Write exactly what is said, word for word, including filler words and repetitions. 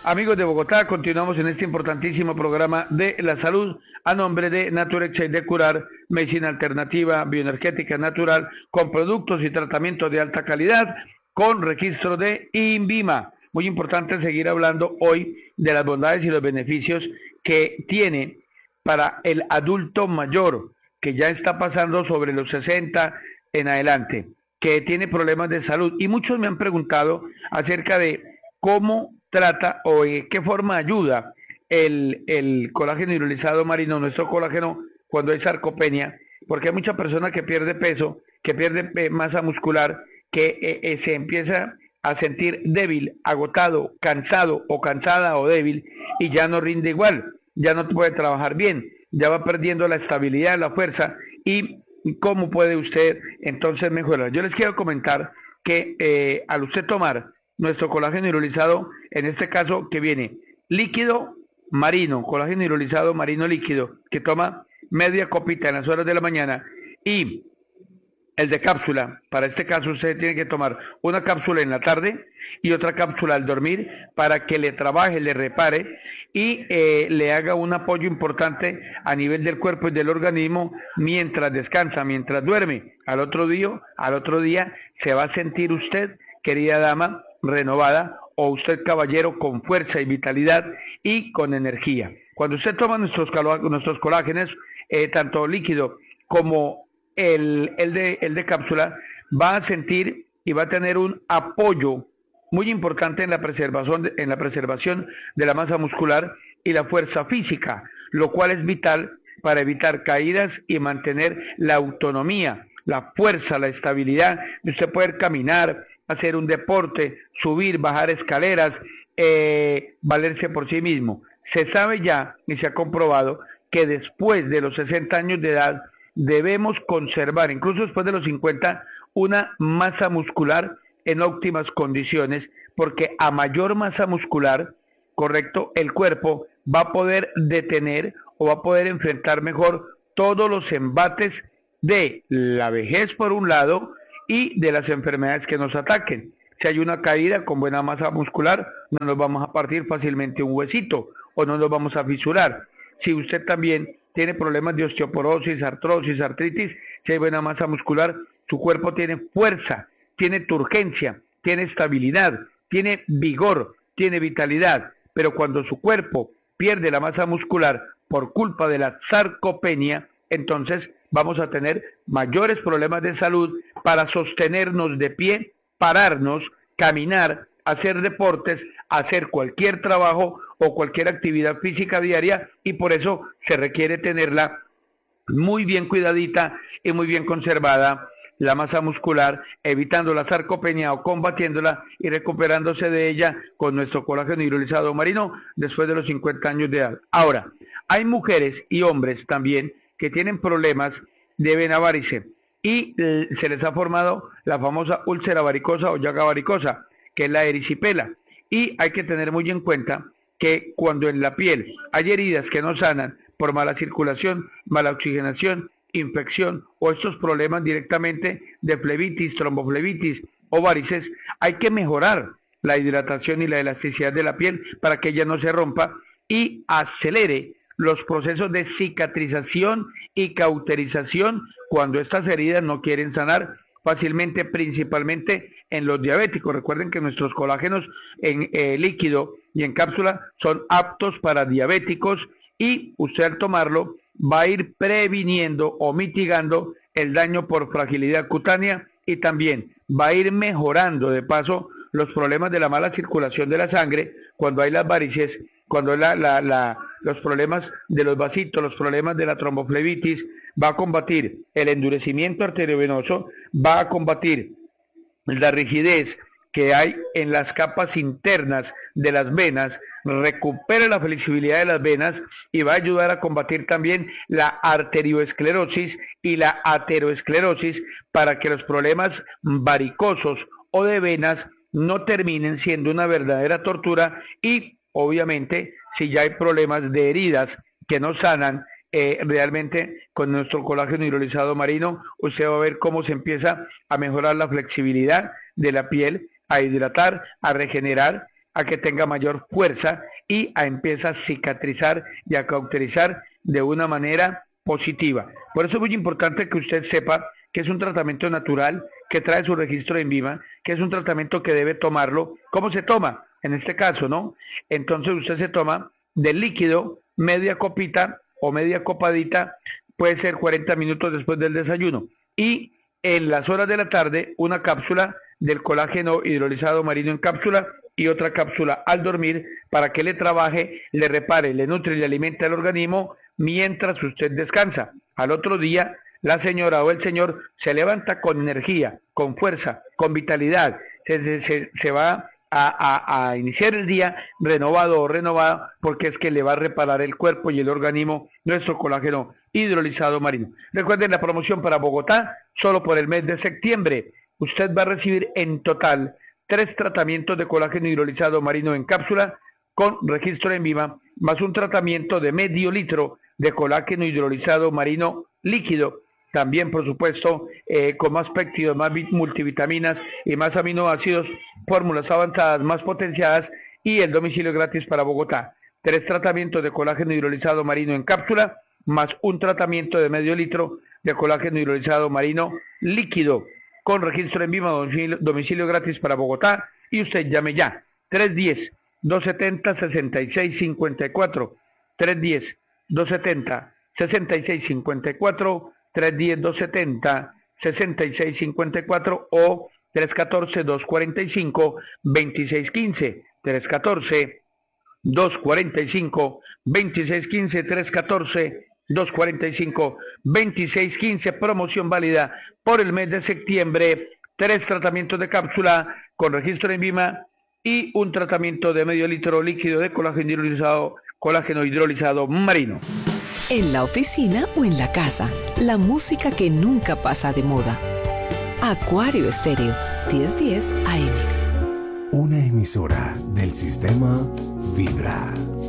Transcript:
Amigos de Bogotá, continuamos en este importantísimo programa de la salud a nombre de Naturex y de Curar, medicina alternativa, bioenergética natural, con productos y tratamientos de alta calidad, con registro de INVIMA. Muy importante seguir hablando hoy de las bondades y los beneficios que tiene para el adulto mayor, que ya está pasando sobre los sesenta en adelante, que tiene problemas de salud. Y muchos me han preguntado acerca de cómo trata o de qué forma ayuda el, el colágeno hidrolizado marino, nuestro colágeno, cuando hay sarcopenia, porque hay mucha persona que pierde peso, que pierde eh, masa muscular, que eh, eh, se empieza a sentir débil, agotado, cansado o cansada o débil y ya no rinde igual, ya no puede trabajar bien, ya va perdiendo la estabilidad, la fuerza y cómo puede usted entonces mejorar. Yo les quiero comentar que eh, al usted tomar nuestro colágeno hidrolizado, en este caso que viene líquido marino, colágeno hidrolizado marino líquido, que toma media copita en las horas de la mañana, y el de cápsula, para este caso usted tiene que tomar una cápsula en la tarde y otra cápsula al dormir para que le trabaje, le repare y eh, le haga un apoyo importante a nivel del cuerpo y del organismo mientras descansa, mientras duerme. Al otro día, al otro día se va a sentir usted, querida dama, renovada, o usted caballero, con fuerza y vitalidad y con energía. Cuando usted toma nuestros, nuestros colágenos, eh, tanto líquido como el, el, de, el de cápsula, va a sentir y va a tener un apoyo muy importante en la preservación de, en la preservación de la masa muscular y la fuerza física, lo cual es vital para evitar caídas y mantener la autonomía, la fuerza, la estabilidad de usted poder caminar, hacer un deporte, subir, bajar escaleras, eh, valerse por sí mismo. Se sabe ya y se ha comprobado que después de los sesenta años de edad debemos conservar, incluso después de los cincuenta, una masa muscular en óptimas condiciones, porque a mayor masa muscular, correcto, el cuerpo va a poder detener o va a poder enfrentar mejor todos los embates de la vejez por un lado y de las enfermedades que nos ataquen. Si hay una caída con buena masa muscular, no nos vamos a partir fácilmente un huesito o no nos vamos a fisurar. Si usted también tiene problemas de osteoporosis, artrosis, artritis, si hay buena masa muscular, su cuerpo tiene fuerza, tiene turgencia, tiene estabilidad, tiene vigor, tiene vitalidad. Pero cuando su cuerpo pierde la masa muscular por culpa de la sarcopenia, entonces vamos a tener mayores problemas de salud para sostenernos de pie, pararnos, caminar, hacer deportes, hacer cualquier trabajo o cualquier actividad física diaria, y por eso se requiere tenerla muy bien cuidadita y muy bien conservada, la masa muscular, evitando la sarcopenia o combatiéndola y recuperándose de ella con nuestro colágeno hidrolizado marino después de los cincuenta años de edad. Ahora, hay mujeres y hombres también que tienen problemas de vena varice y eh, se les ha formado la famosa úlcera varicosa o llaga varicosa, que es la erisipela, y hay que tener muy en cuenta que cuando en la piel hay heridas que no sanan por mala circulación, mala oxigenación, infección o estos problemas directamente de flebitis, tromboflebitis o varices, hay que mejorar la hidratación y la elasticidad de la piel para que ella no se rompa y acelere los procesos de cicatrización y cauterización cuando estas heridas no quieren sanar fácilmente, principalmente en los diabéticos. Recuerden que nuestros colágenos en eh, líquido y en cápsula son aptos para diabéticos y usted al tomarlo va a ir previniendo o mitigando el daño por fragilidad cutánea y también va a ir mejorando de paso los problemas de la mala circulación de la sangre cuando hay las varices, cuando la, la, la, los problemas de los vasitos, los problemas de la tromboflebitis, va a combatir el endurecimiento arteriovenoso, va a combatir la rigidez que hay en las capas internas de las venas, recupera la flexibilidad de las venas y va a ayudar a combatir también la arterioesclerosis y la ateroesclerosis para que los problemas varicosos o de venas no terminen siendo una verdadera tortura y obviamente si ya hay problemas de heridas que no sanan, eh, realmente con nuestro colágeno hidrolizado marino usted va a ver cómo se empieza a mejorar la flexibilidad de la piel, a hidratar, a regenerar a que tenga mayor fuerza y a empieza a cicatrizar y a cauterizar de una manera positiva. Por eso es muy importante que usted sepa que es un tratamiento natural, que trae su registro en Envima, que es un tratamiento que debe tomarlo. ¿Cómo se toma? En este caso, ¿no? Entonces usted se toma del líquido media copita o media copadita, puede ser cuarenta minutos después del desayuno. Y en las horas de la tarde, una cápsula del colágeno hidrolizado marino en cápsula y otra cápsula al dormir para que le trabaje, le repare, le nutre y le alimente al organismo mientras usted descansa. Al otro día, la señora o el señor se levanta con energía, con fuerza, con vitalidad, se, se, se va a, a, a iniciar el día renovado o renovada, porque es que le va a reparar el cuerpo y el organismo nuestro colágeno hidrolizado marino. Recuerden la promoción para Bogotá, solo por el mes de septiembre. Usted va a recibir en total tres tratamientos de colágeno hidrolizado marino en cápsula con registro en Envima, más un tratamiento de medio litro de colágeno hidrolizado marino líquido, también por supuesto eh, con más péptidos, más multivitaminas y más aminoácidos, fórmulas avanzadas más potenciadas y el domicilio gratis para Bogotá. Tres tratamientos de colágeno hidrolizado marino en cápsula, más un tratamiento de medio litro de colágeno hidrolizado marino líquido, con registro en Envima, domicilio, domicilio gratis para Bogotá, y usted llame ya, tres uno cero, dos siete cero, seis seis cinco cuatro, tres uno cero, dos siete cero, seis seis cinco cuatro, tres uno cero, dos siete cero, seis seis cinco cuatro o tres uno cuatro, dos cuatro cinco, dos seis uno cinco, tres uno cuatro, dos cuatro cinco, dos seis uno cinco, tres uno cuatro, dos cuatro cinco, dos seis uno cinco, promoción válida por el mes de septiembre, tres tratamientos de cápsula con registro en Envima y un tratamiento de medio litro líquido de colágeno hidrolizado, colágeno hidrolizado marino. En la oficina o en la casa, la música que nunca pasa de moda. Acuario Estéreo, diez diez A M. Una emisora del sistema Vibra.